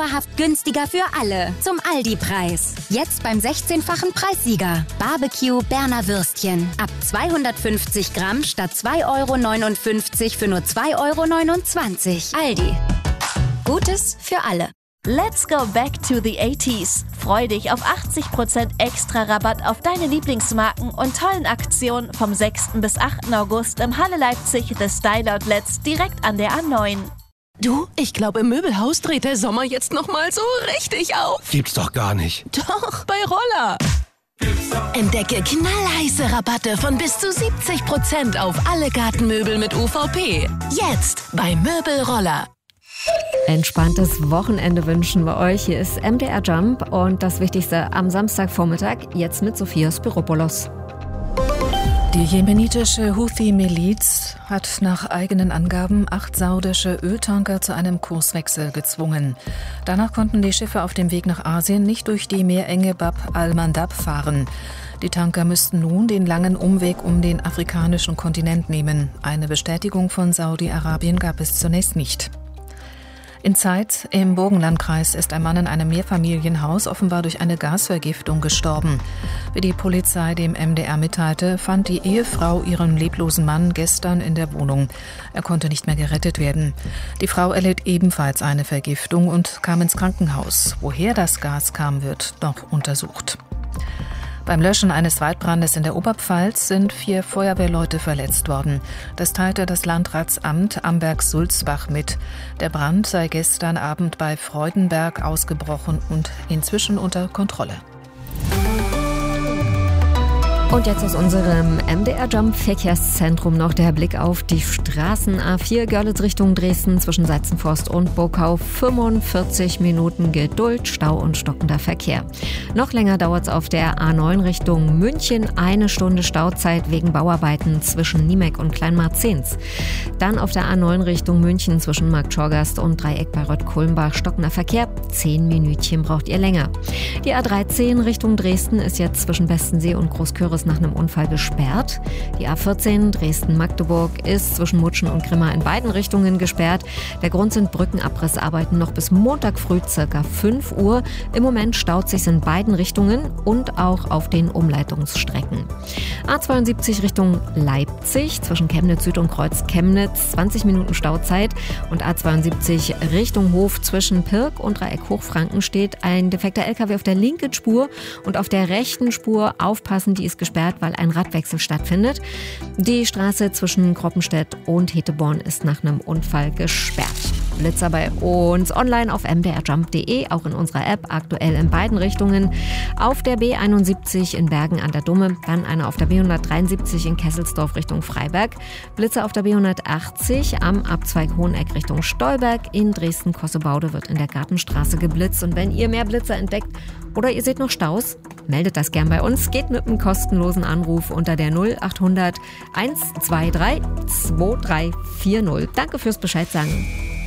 dauerhaft günstiger für alle. Zum Aldi-Preis. Jetzt beim 16-fachen Preissieger. Barbecue Berner Würstchen. Ab 250 Gramm statt 2,59 € für nur 2,29 €. Aldi. Gutes für alle. Let's go back to the 80s. Freu dich auf 80% extra Rabatt auf deine Lieblingsmarken und tollen Aktionen vom 6. bis 8. August im Halle Leipzig The Style Outlets direkt an der A9. Du, ich glaube, im Möbelhaus dreht der Sommer jetzt noch mal so richtig auf. Gibt's doch gar nicht. Doch, bei Roller. Entdecke knallheiße Rabatte von bis zu 70% auf alle Gartenmöbel mit UVP. Jetzt bei Möbelroller. Entspanntes Wochenende wünschen wir euch. Hier ist MDR Jump und das Wichtigste am Samstagvormittag, jetzt mit Sophia Spiropoulos. Die jemenitische Houthi-Miliz hat nach eigenen Angaben 8 saudische Öltanker zu einem Kurswechsel gezwungen. Danach konnten die Schiffe auf dem Weg nach Asien nicht durch die Meerenge Bab al-Mandab fahren. Die Tanker müssten nun den langen Umweg um den afrikanischen Kontinent nehmen. Eine Bestätigung von Saudi-Arabien gab es zunächst nicht. In Zeitz im Burgenlandkreis ist ein Mann in einem Mehrfamilienhaus offenbar durch eine Gasvergiftung gestorben. Wie die Polizei dem MDR mitteilte, fand die Ehefrau ihren leblosen Mann gestern in der Wohnung. Er konnte nicht mehr gerettet werden. Die Frau erlitt ebenfalls eine Vergiftung und kam ins Krankenhaus. Woher das Gas kam, wird noch untersucht. Beim Löschen eines Waldbrandes in der Oberpfalz sind 4 Feuerwehrleute verletzt worden. Das teilte das Landratsamt Amberg-Sulzbach mit. Der Brand sei gestern Abend bei Freudenberg ausgebrochen und inzwischen unter Kontrolle. Und jetzt aus unserem MDR-Jump-Verkehrszentrum noch der Blick auf die Straßen A4 Görlitz Richtung Dresden zwischen Seizenforst und Burgau. 45 Minuten Geduld, Stau und stockender Verkehr. Noch länger dauert es auf der A9 Richtung München. 1 Stunde Stauzeit wegen Bauarbeiten zwischen Niemek und Kleinmarzens. Dann auf der A9 Richtung München zwischen Marktschorgast und Dreieck bei Rott-Kulmbach. Stockender Verkehr. 10 Minütchen braucht ihr länger. Die A13 Richtung Dresden ist jetzt zwischen Bestensee und Großküritz nach einem Unfall gesperrt. Die A14 Dresden-Magdeburg ist zwischen Mutschen und Grimma in beiden Richtungen gesperrt. Der Grund sind Brückenabrissarbeiten noch bis Montag früh ca. 5 Uhr. Im Moment staut sich in beiden Richtungen und auch auf den Umleitungsstrecken. A72 Richtung Leipzig zwischen Chemnitz Süd und Kreuz Chemnitz 20 Minuten Stauzeit und A72 Richtung Hof zwischen Pirk und Dreieck Hochfranken steht ein defekter LKW auf der linken Spur und auf der rechten Spur aufpassen, die ist gesperrt, weil ein Radwechsel stattfindet. Die Straße zwischen Kroppenstedt und Heteborn ist nach einem Unfall gesperrt. Blitzer bei uns online auf mdrjump.de, auch in unserer App, aktuell in beiden Richtungen. Auf der B71 in Bergen an der Dumme, dann einer auf der B173 in Kesselsdorf Richtung Freiberg. Blitzer auf der B180 am Abzweig Hoheneck Richtung Stolberg. In Dresden-Kossebaude wird in der Gartenstraße geblitzt. Und wenn ihr mehr Blitzer entdeckt oder ihr seht noch Staus, meldet das gern bei uns. Geht mit einem kostenlosen Anruf unter der 0800 123 2340. Danke fürs Bescheid sagen.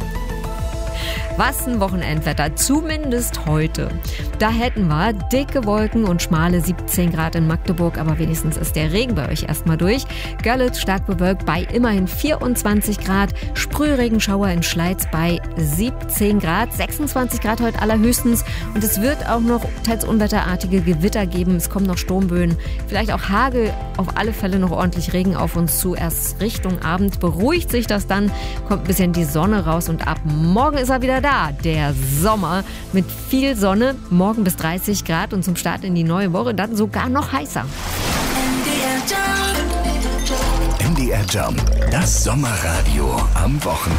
Was ein Wochenendwetter, zumindest heute. Da hätten wir dicke Wolken und schmale 17 Grad in Magdeburg, aber wenigstens ist der Regen bei euch erstmal durch. Görlitz stark bewölkt bei immerhin 24 Grad, Sprühregenschauer in Schleiz bei 17 Grad, 26 Grad heute allerhöchstens und es wird auch noch teils unwetterartige Gewitter geben. Es kommen noch Sturmböen, vielleicht auch Hagel, auf alle Fälle noch ordentlich Regen auf uns zu. Erst Richtung Abend beruhigt sich das dann, kommt ein bisschen die Sonne raus und ab morgen ist er wieder da, der Sommer mit viel Sonne, morgen bis 30 Grad und zum Start in die neue Woche dann sogar noch heißer. MDR Jump, das Sommerradio am Wochenende.